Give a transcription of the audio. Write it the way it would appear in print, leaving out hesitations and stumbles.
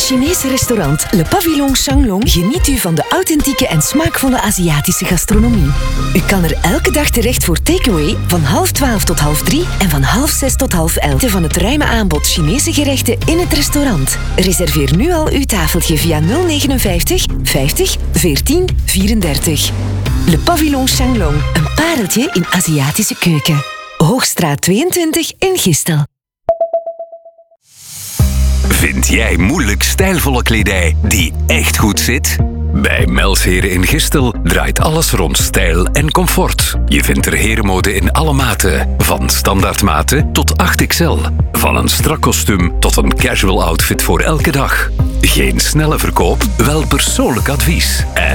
Chinese restaurant Le Pavillon Shanglong geniet u van de authentieke en smaakvolle Aziatische gastronomie. U kan er elke dag terecht voor takeaway van 11:30 tot 14:30 en van 6:30 tot 11:30 van het ruime aanbod Chinese gerechten in het restaurant. Reserveer nu al uw tafeltje via 059 50 14 34. Le Pavillon Shanglong, een pareltje in Aziatische keuken. Hoogstraat 22 in Gistel. Vind jij moeilijk stijlvolle kledij die echt goed zit? Bij Melsheren in Gistel draait alles rond stijl en comfort. Je vindt er herenmode in alle maten, van standaardmaten tot 8XL. Van een strak kostuum tot een casual outfit voor elke dag. Geen snelle verkoop, wel persoonlijk advies.